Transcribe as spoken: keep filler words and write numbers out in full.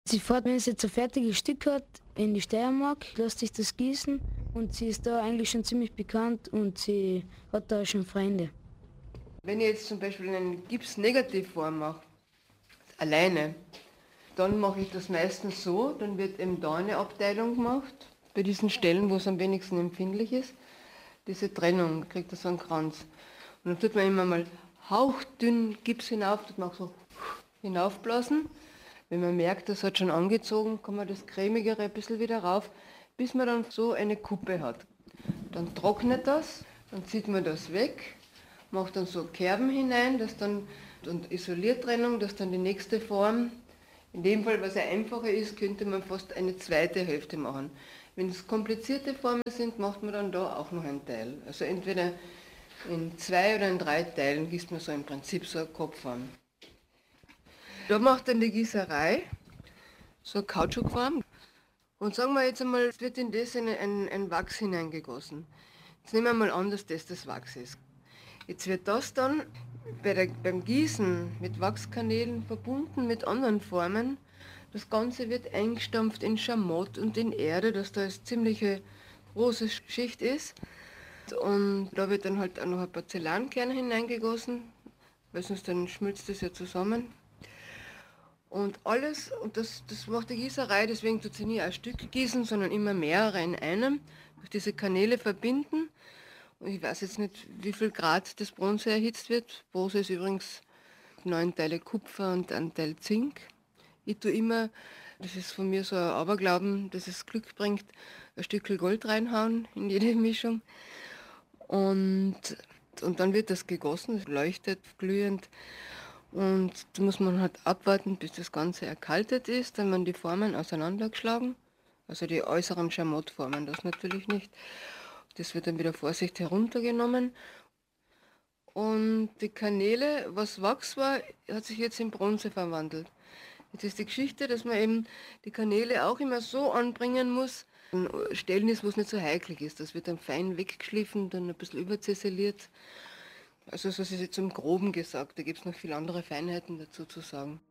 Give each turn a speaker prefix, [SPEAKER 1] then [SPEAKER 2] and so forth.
[SPEAKER 1] Sie fährt, wenn sie jetzt ein fertiges Stück hat, in die Steiermark, lässt sich das gießen und sie ist da eigentlich schon ziemlich bekannt und sie hat da schon Freunde.
[SPEAKER 2] Wenn ich jetzt zum Beispiel einen Gips-Negativform mache, alleine, dann mache ich das meistens so, dann wird eben da eine Abteilung gemacht, bei diesen Stellen, wo es am wenigsten empfindlich ist, diese Trennung, kriegt das so einen Kranz. Und dann tut man immer mal hauchdünn Gips hinauf, tut man auch so hinaufblasen. Wenn man merkt, das hat schon angezogen, kann man das Cremigere ein bisschen wieder rauf, bis man dann so eine Kuppe hat. Dann trocknet das, dann zieht man das weg, macht dann so Kerben hinein, das dann, und Isoliertrennung, dass dann die nächste Form, in dem Fall, was ja einfacher ist, könnte man fast eine zweite Hälfte machen. Wenn es komplizierte Formen sind, macht man dann da auch noch einen Teil. Also entweder in zwei oder in drei Teilen gießt man so im Prinzip so eine Kopfform. Da macht dann die Gießerei so eine Kautschukform. Und sagen wir jetzt einmal, es wird in das ein, ein, ein Wachs hineingegossen. Jetzt nehmen wir mal an, dass das das Wachs ist. Jetzt wird das dann bei der, beim Gießen mit Wachskanälen verbunden mit anderen Formen. Das Ganze wird eingestampft in Schamott und in Erde, dass da eine ziemliche große Schicht ist. Und da wird dann halt auch noch ein Porzellankern hineingegossen, weil sonst dann schmilzt das ja zusammen. Und alles, und das, das macht die Gießerei, deswegen tut sie nie ein Stück gießen, sondern immer mehrere in einem, durch diese Kanäle verbinden. Und ich weiß jetzt nicht, wie viel Grad das Bronze erhitzt wird. Bronze ist übrigens neun Teile Kupfer und ein Teil Zink. Ich tue immer, das ist von mir so ein Aberglauben, dass es Glück bringt, ein Stückchen Gold reinhauen in jede Mischung. Und, und dann wird das gegossen, es leuchtet glühend. Und da muss man halt abwarten, bis das Ganze erkaltet ist. Dann werden die Formen auseinandergeschlagen. Also die äußeren Schamottformen, das natürlich nicht. Das wird dann wieder vorsichtig heruntergenommen. Und die Kanäle, was Wachs war, hat sich jetzt in Bronze verwandelt. Jetzt ist die Geschichte, dass man eben die Kanäle auch immer so anbringen muss, an Stellen ist, wo es nicht so heikel ist. Das wird dann fein weggeschliffen, dann ein bisschen überziseliert. Also so ist es jetzt im Groben gesagt, da gibt es noch viele andere Feinheiten dazu zu sagen.